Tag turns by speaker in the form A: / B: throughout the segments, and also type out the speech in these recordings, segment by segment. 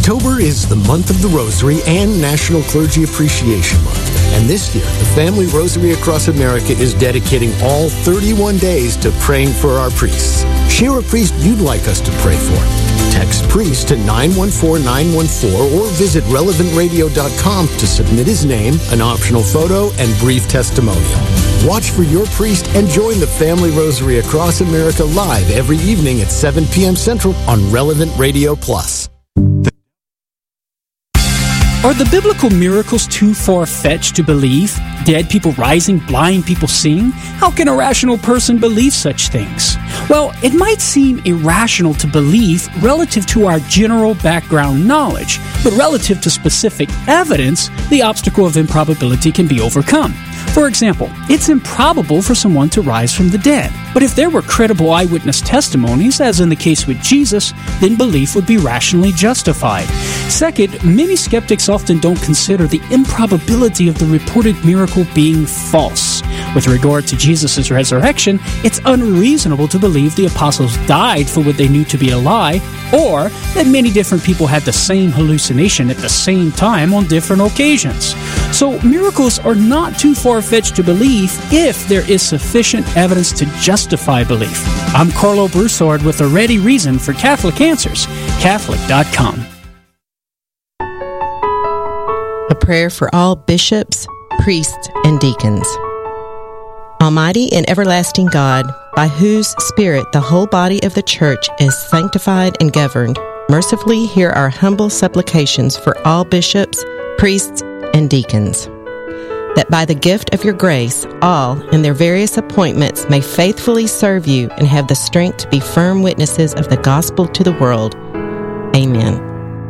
A: October is the month of the Rosary and National Clergy Appreciation Month. And this year, the Family Rosary Across America is dedicating all 31 days to praying for our priests. Share a priest you'd like us to pray for. Text priest to 914-914 or visit relevantradio.com to submit his name, an optional photo, and brief testimonial. Watch for your priest and join the Family Rosary Across America live every evening at 7 p.m. Central on Relevant Radio Plus.
B: Are the biblical miracles too far-fetched to believe? Dead people rising, blind people seeing? How can a rational person believe such things? Well, it might seem irrational to believe relative to our general background knowledge, but relative to specific evidence, the obstacle of improbability can be overcome. For example, it's improbable for someone to rise from the dead. But if there were credible eyewitness testimonies, as in the case with Jesus, then belief would be rationally justified. Second, many skeptics often don't consider the improbability of the reported miracle being false. With regard to Jesus' resurrection, it's unreasonable to believe the apostles died for what they knew to be a lie, or that many different people had the same hallucination at the same time on different occasions. So miracles are not too far-fetched to believe if there is sufficient evidence to justify belief. I'm Carlo Broussard with a ready reason for Catholic Answers, Catholic.com.
C: A prayer for all bishops, priests, and deacons. Almighty and everlasting God, by whose Spirit the whole body of the Church is sanctified and governed, mercifully hear our humble supplications for all bishops, priests, and deacons, that by the gift of your grace, all in their various appointments may faithfully serve you and have the strength to be firm witnesses of the gospel to the world. Amen.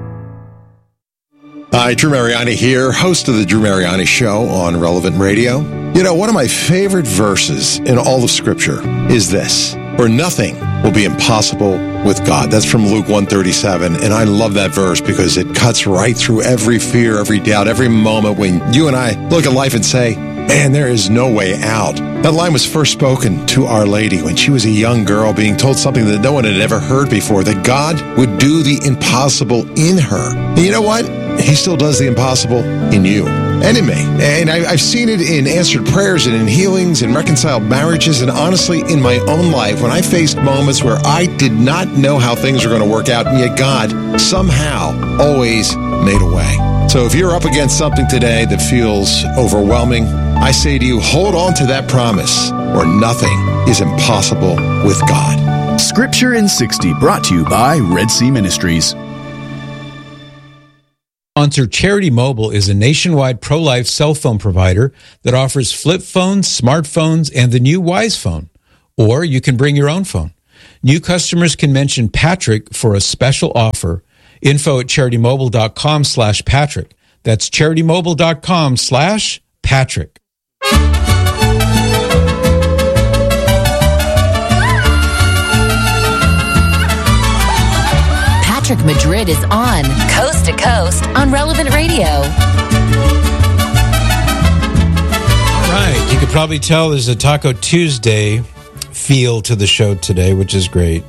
D: Hi, Drew Mariani here, host of the Drew Mariani Show on Relevant Radio. You know, one of my favorite verses in all of Scripture is this: for nothing will be impossible with God. That's from Luke 1:37, and I love that verse because it cuts right through every fear, every doubt, every moment when you and I look at life and say, man, there is no way out. That line was first spoken to Our Lady when she was a young girl being told something that no one had ever heard before, that God would do the impossible in her. And you know what? He still does the impossible in you and in me. And I've seen it in answered prayers and in healings and reconciled marriages, and honestly in my own life when I faced moments where I did not know how things were going to work out, and yet God somehow always made a way. So if you're up against something today that feels overwhelming, I say to you, hold on to that promise, or nothing is impossible with God.
E: Scripture in 60, brought to you by Red Sea Ministries.
F: Sponsor Charity Mobile is a nationwide pro-life cell phone provider that offers flip phones, smartphones, and the new Wise phone. Or you can bring your own phone. New customers can mention Patrick for a special offer. Info at CharityMobile.com/Patrick. That's CharityMobile.com/Patrick.
G: Patrick Madrid is on Coast to Coast on Relevant Radio.
F: All right. You could probably tell there's a Taco Tuesday feel to the show today, which is great.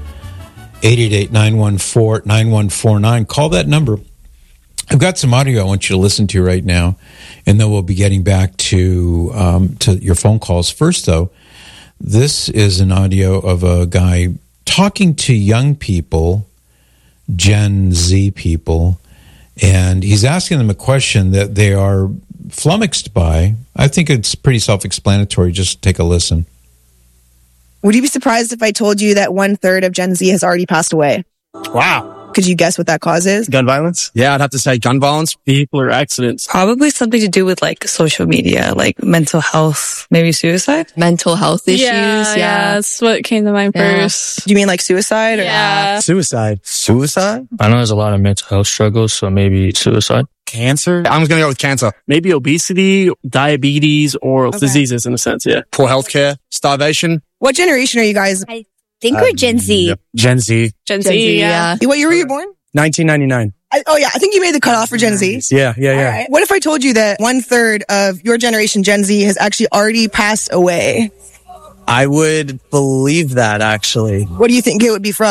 F: 888-914-9149. Call that number. I've got some audio I want you to listen to right now, and then we'll be getting back to your phone calls. First, though, this is an audio of a guy talking to young people, Gen Z people, and he's asking them a question that they are flummoxed by. I think it's pretty self-explanatory. Just take a listen.
H: Would you be surprised if I told you that 1/3 of Gen Z has already passed away?
I: Wow.
H: Could you guess what that cause is?
I: Gun violence? Yeah, I'd have to say gun violence, vehicular accidents.
J: Probably something to do with like social media, like mental health, maybe suicide.
K: Mental health issues.
J: Yeah, that's what came to mind first.
H: Do you mean like suicide? Or
J: Yeah.
I: Suicide. Suicide?
L: I know there's a lot of mental health struggles, so maybe suicide.
I: Cancer? I'm just going to go with cancer.
M: Maybe obesity, diabetes, or diseases in a sense, yeah.
I: Poor healthcare, starvation.
H: What generation are you guys?
K: I think we're Gen Z.
I: Yep. Gen Z.
J: Gen Z, yeah.
H: What year were you born?
I: 1999.
H: I think you made the cutoff for Gen Z.
I: Yeah.
H: All right. What if I told you that 1/3 of your generation, Gen Z, has actually already passed away?
I: I would believe that, actually.
H: What do you think it would be from?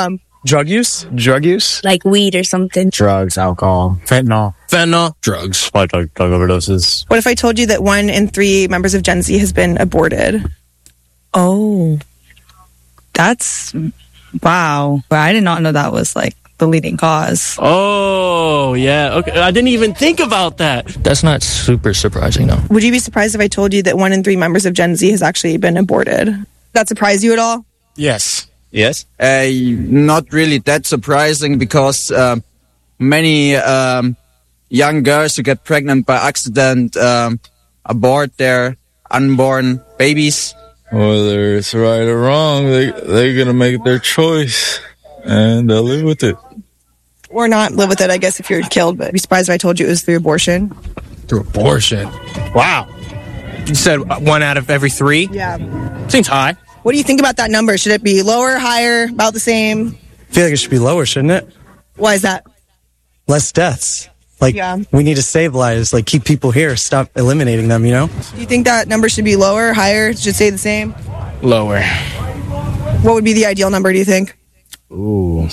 I: Drug use?
N: Drug use?
K: Like weed or something.
N: Drugs, alcohol.
I: Fentanyl.
L: Drugs. Probably drug overdoses.
H: What if I told you that 1 in 3 members of Gen Z has been aborted?
J: Oh, that's wow. I did not know that was like the leading cause.
M: Oh, yeah. Okay. I didn't even think about that.
L: That's not super surprising, though.
H: Would you be surprised if I told you that 1 in 3 members of Gen Z has actually been aborted? That surprise you at all?
I: Yes.
N: Yes. Not really that surprising because many young girls who get pregnant by accident abort their unborn babies.
O: Whether it's right or wrong, they're going to make their choice and they'll live with it.
H: Or not live with it, I guess, if you're killed. But I'd be surprised if I told you it was through abortion.
I: Through abortion? Wow. You said 1 out of every 3?
H: Yeah.
I: Seems high.
H: What do you think about that number? Should it be lower, higher, about the same?
P: I feel like it should be lower, shouldn't it?
H: Why is that?
P: Less deaths. Like, we need to save lives, like, keep people here, stop eliminating them, you know?
H: Do you think that number should be lower, higher, should stay the same?
I: Lower.
H: What would be the ideal number, do you think?
N: Ooh.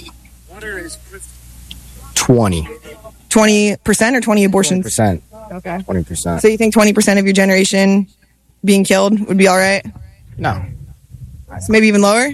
N: 20.
H: 20% or 20 abortions?
N: 20%.
H: Okay.
N: 20%.
H: So you think 20% of your generation being killed would be all right?
N: No.
H: So maybe even lower?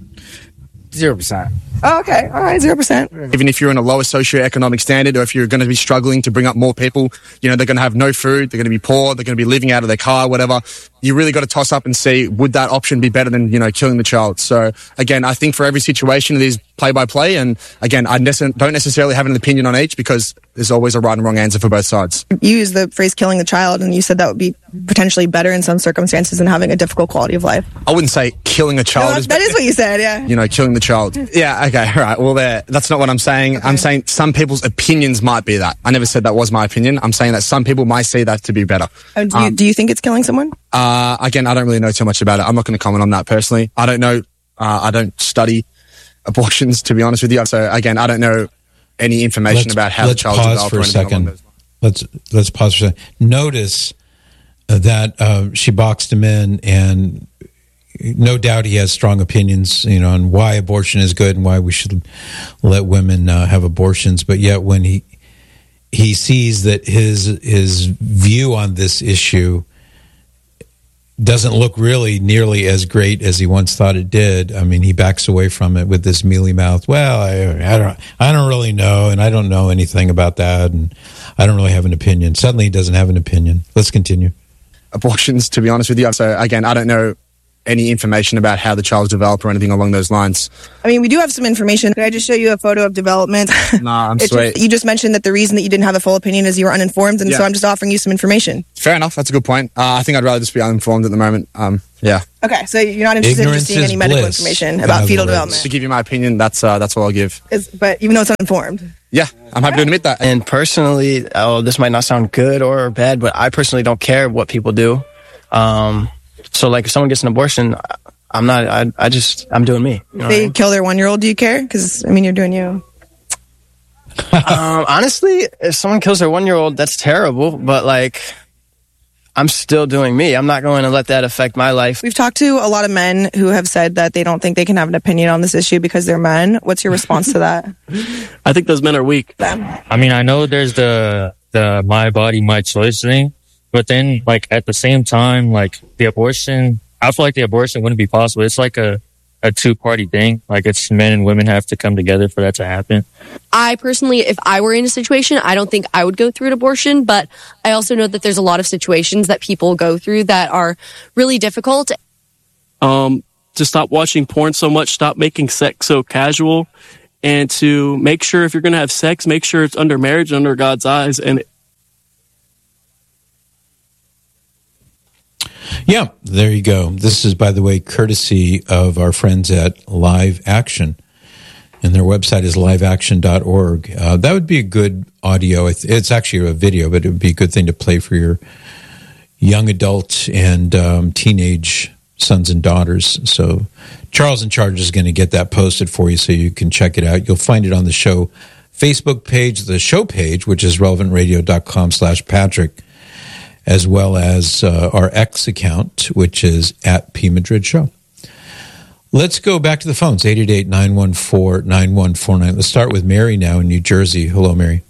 N: 0%.
H: Oh, okay. All right, 0%.
I: Even if you're in a lower socioeconomic standard or if you're going to be struggling to bring up more people, you know, they're going to have no food, they're going to be poor, they're going to be living out of their car, whatever. You really got to toss up and see, would that option be better than, you know, killing the child? So, again, I think for every situation it is play by play. And, again, I don't necessarily have an opinion on each because there's always a right and wrong answer for both sides.
H: You used the phrase killing the child, and you said that would be potentially better in some circumstances than having a difficult quality of life.
I: I wouldn't say killing a child is
H: that is what you said, yeah.
I: You know, killing the child. Yeah, okay, all right. Well, that's not what I'm saying. Okay. I'm saying some people's opinions might be that. I never said that was my opinion. I'm saying that some people might see that to be better.
H: Do you think it's killing someone?
I: Again, I don't really know too much about it. I'm not going to comment on that personally. I don't know. I don't study abortions, to be honest with you. So, again, I don't know any information about how the child developed or anything along those lines.
F: Let's pause for a second. Notice that she boxed him in, and no doubt he has strong opinions, you know, on why abortion is good and why we should let women have abortions. But yet, when he sees that his view on this issue doesn't look really nearly as great as he once thought it did. I mean, he backs away from it with this mealy mouth. Well, I don't really know, and I don't know anything about that, and I don't really have an opinion. Suddenly, he doesn't have an opinion. Let's continue.
I: Abortions, to be honest with you. So, again, I don't know any information about how the child's developed or anything along those lines.
H: I mean, we do have some information. Could I just show you a photo of development?
I: Nah, I'm sweet.
H: You just mentioned that the reason that you didn't have a full opinion is you were uninformed, and so I'm just offering you some information.
I: Fair enough. That's a good point. I think I'd rather just be uninformed at the moment. Yeah.
H: Okay, so you're not interested in just seeing any medical information about fetal development?
I: To give you my opinion, that's all I'll give.
H: But even though it's uninformed?
I: Yeah, I'm happy to admit that.
N: And personally, this might not sound good or bad, but I personally don't care what people do. So, like, if someone gets an abortion, I'm doing me.
H: If they kill their 1-year-old, do you care? Because, I mean, you're doing you.
N: Honestly, if someone kills their 1-year-old, that's terrible. But, like, I'm still doing me. I'm not going to let that affect my life.
H: We've talked to a lot of men who have said that they don't think they can have an opinion on this issue because they're men. What's your response to that?
M: I think those men are weak.
L: I mean, I know there's the my body, my choice thing. But then, like, at the same time, like, the abortion, I feel like the abortion wouldn't be possible. It's like a two-party thing. Like, it's men and women have to come together for that to happen.
Q: I personally, if I were in a situation, I don't think I would go through an abortion. But I also know that there's a lot of situations that people go through that are really difficult.
M: To stop watching porn so much, stop making sex so casual, and to make sure if you're going to have sex, make sure it's under marriage, under God's eyes, and
F: yeah, there you go. This is, by the way, courtesy of our friends at Live Action, and their website is liveaction.org. That would be a good audio. It's actually a video, but it would be a good thing to play for your young adult and teenage sons and daughters. So Charles in Charge is going to get that posted for you so you can check it out. You'll find it on the show Facebook page, the show page, which is relevantradio.com/Patrick, as well as our X account, which is at P Madrid Show. Let's go back to the phones, 888-914-9149. Let's start with Mary now in New Jersey. Hello, Mary.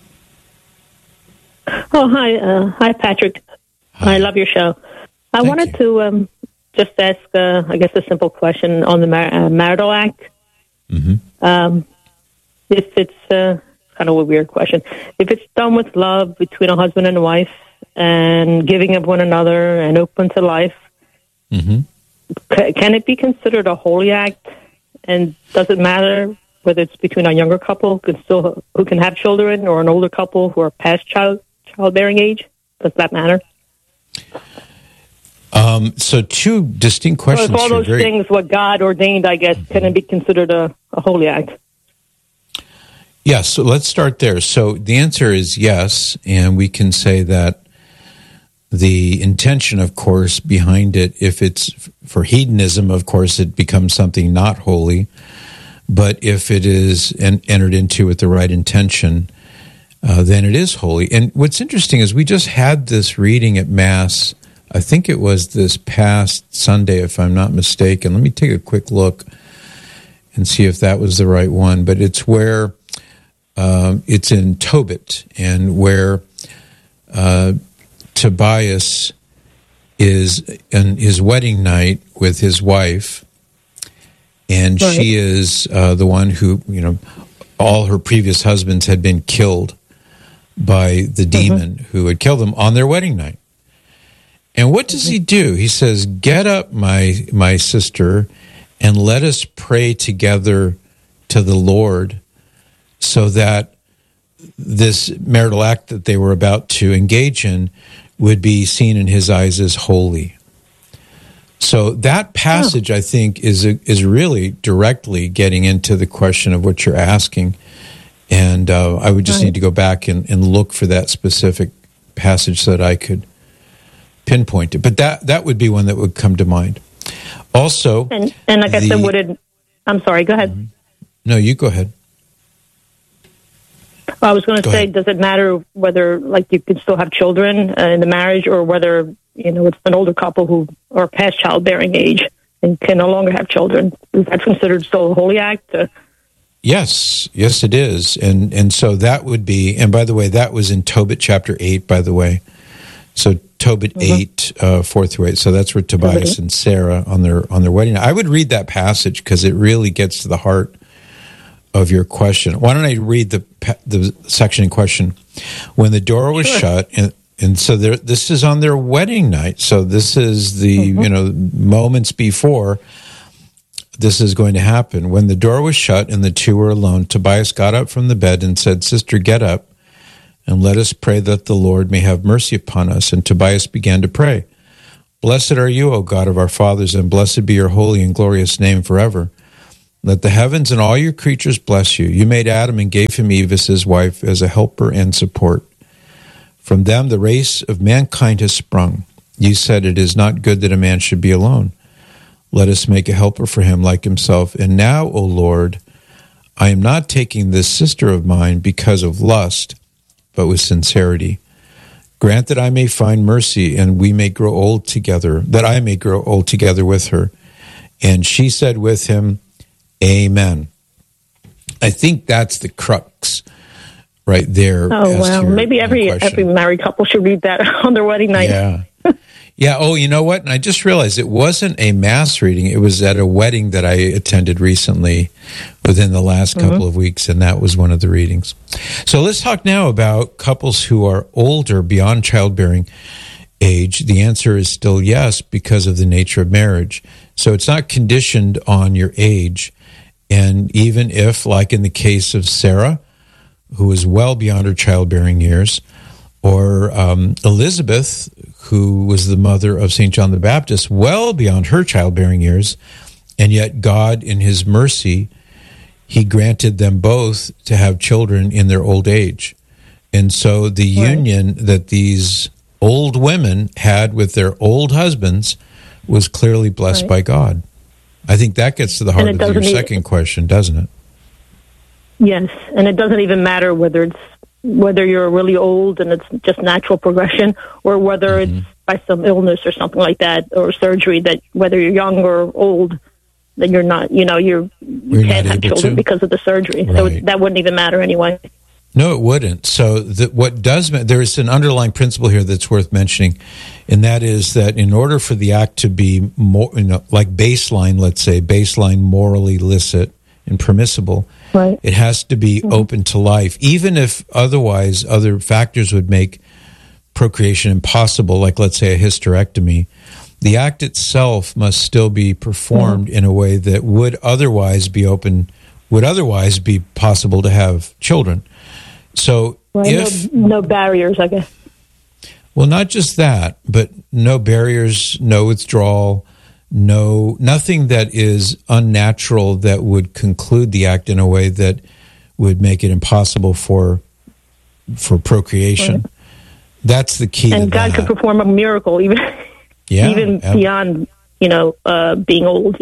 R: Oh, hi, Patrick. Hi. I love your show. I wanted to just ask, I guess, a simple question on the marital act. Mm-hmm. If it's kind of a weird question. If it's done with love between a husband and a wife and giving of one another and open to life, mm-hmm. Can it be considered a holy act? And does it matter whether it's between a younger couple who can have children or an older couple who are past childbearing age? Does that matter?
F: So two distinct questions.
R: So if all those things, what God ordained, I guess, can it be considered a holy act?
F: Yes, so let's start there. So the answer is yes, and we can say that the intention, of course, behind it, if it's for hedonism, of course, it becomes something not holy. But if it is entered into with the right intention, then it is holy. And what's interesting is we just had this reading at Mass. I think it was this past Sunday, if I'm not mistaken. Let me take a quick look and see if that was the right one. But it's where it's in Tobit, and where Tobias is in his wedding night with his wife, and right. She is the one who, all her previous husbands had been killed by the demon who had killed them on their wedding night. And what does he do? He says, "Get up, my sister, and let us pray together to the Lord, so that this marital act that they were about to engage in would be seen in his eyes as holy." So that passage, I think, is really directly getting into the question of what you're asking. And I would just need to go back and look for that specific passage so that I could pinpoint it. But that would be one that would come to mind. Also,
R: and like I said, I'm sorry, go ahead.
F: No, you go ahead.
R: I was going to say, does it matter whether, you can still have children in the marriage, or whether, it's an older couple who are past childbearing age and can no longer have children? Is that considered still a holy act?
F: Yes, it is. And so that would be, and by the way, that was in Tobit chapter 8, by the way. So Tobit 8, 4 through 8. So that's where Tobias and Sarah on their wedding. I would read that passage because it really gets to the heart of your question. Why don't I read the section in question? When the door was shut, and so this is on their wedding night. So this is the moments before this is going to happen. When the door was shut and the two were alone, Tobias got up from the bed and said, "Sister, get up, and let us pray that the Lord may have mercy upon us." And Tobias began to pray, "Blessed are you, O God of our fathers, and blessed be your holy and glorious name forever. Let the heavens and all your creatures bless you. You made Adam and gave him Eve as his wife, as a helper and support. From them the race of mankind has sprung. You said it is not good that a man should be alone. Let us make a helper for him like himself. And now, O Lord, I am not taking this sister of mine because of lust, but with sincerity. Grant that I may find mercy, and we may grow old together, that I may grow old together with her." And she said with him, "Amen." I think that's the crux right there.
R: Oh, wow. Maybe every married couple should read that on their wedding night.
F: Yeah. Yeah. Oh, you know what? And I just realized it wasn't a mass reading. It was at a wedding that I attended recently within the last couple of weeks, and that was one of the readings. So let's talk now about couples who are older, beyond childbearing age. The answer is still yes, because of the nature of marriage. So it's not conditioned on your age. And even if, like in the case of Sarah, who was well beyond her childbearing years, or Elizabeth, who was the mother of St. John the Baptist, well beyond her childbearing years, and yet God, in his mercy, he granted them both to have children in their old age. And so the union that these old women had with their old husbands was clearly blessed by God. I think that gets to the heart of your second question, doesn't it?
R: Yes, and it doesn't even matter whether you're really old and it's just natural progression, or whether it's by some illness or something like that, or surgery, that whether you're young or old, then you're not, you can't have children because of the surgery.
F: Right.
R: So that wouldn't even matter anyway.
F: No, it wouldn't. So what does there is an underlying principle here that's worth mentioning, and that is that in order for the act to be more, like baseline, let's say baseline morally licit and permissible,
R: right,
F: it has to be open to life, even if otherwise other factors would make procreation impossible, like let's say a hysterectomy. The act itself must still be performed in a way that would otherwise be possible to have children. So
R: no barriers, I guess.
F: Well, not just that, but no barriers, no withdrawal, nothing that is unnatural that would conclude the act in a way that would make it impossible for procreation.
R: Right.
F: That's the key.
R: And God could perform a miracle even beyond being old.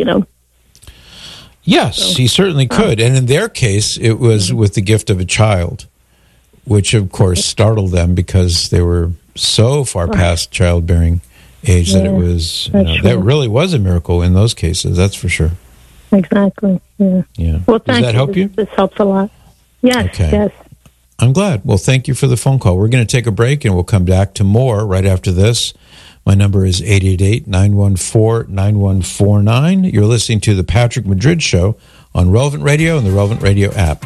F: Yes, he certainly could. And in their case, it was with the gift of a child, which of course startled them because they were so far past childbearing age that it was, that really was a miracle in those cases. That's for sure.
R: Exactly. Yeah. Well, thank you.
F: Does that help you?
R: This helps a lot. Yes.
F: Okay.
R: Yes.
F: I'm glad. Well, thank you for the phone call. We're going to take a break and we'll come back to more right after this. My number is 888-914-9149. You're listening to The Patrick Madrid Show on Relevant Radio and the Relevant Radio app.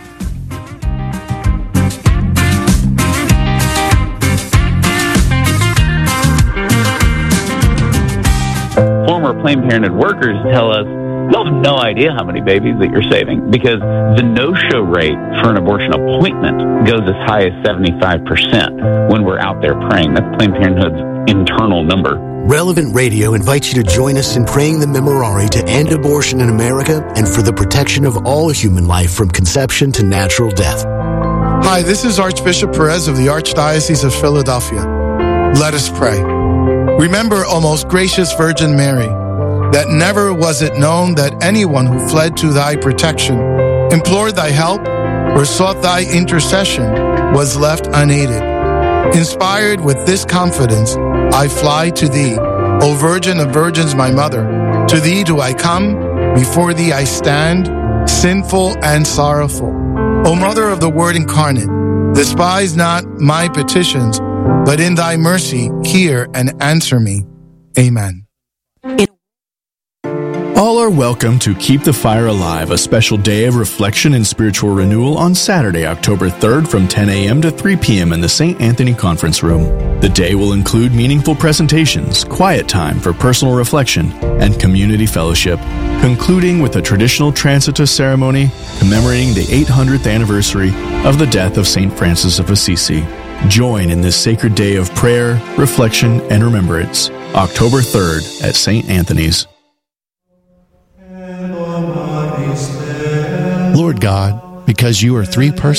S: Former Planned Parenthood workers tell us they'll have no idea how many babies that you're saving because the no-show rate for an abortion appointment goes as high as 75% when we're out there praying. That's Planned Parenthood's internal number.
A: Relevant Radio invites you to join us in praying the Memorare to end abortion in America and for the protection of all human life from conception to natural death.
T: Hi, this is Archbishop Perez of the Archdiocese of Philadelphia. Let us pray. Remember, O most gracious Virgin Mary, that never was it known that anyone who fled to thy protection, implored thy help, or sought thy intercession was left unaided. Inspired with this confidence, I fly to thee, O Virgin of Virgins, my mother. To thee do I come, before thee I stand, sinful and sorrowful. O Mother of the Word incarnate, despise not my petitions, but in thy mercy hear and answer me. Amen.
E: All are welcome to Keep the Fire Alive, a special day of reflection and spiritual renewal on Saturday, October 3rd from 10 a.m. to 3 p.m. in the St. Anthony Conference Room. The day will include meaningful presentations, quiet time for personal reflection, and community fellowship, concluding with a traditional Transitus ceremony commemorating the 800th anniversary of the death of St. Francis of Assisi. Join in this sacred day of prayer, reflection, and remembrance, October 3rd at St. Anthony's.
U: Lord God, because you are three persons,